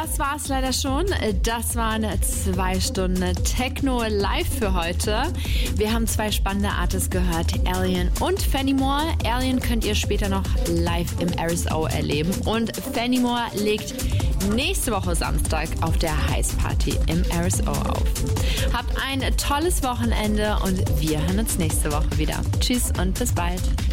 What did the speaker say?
das war's leider schon. Das waren 2 Stunden Techno live für heute. Wir haben 2 spannende Artists gehört, Alien und Fenimore. Alien könnt ihr später noch live im RSO erleben. Und Fenimore legt nächste Woche Samstag auf der Heiß Party im RSO auf. Habt ein tolles Wochenende und wir hören uns nächste Woche wieder. Tschüss und bis bald.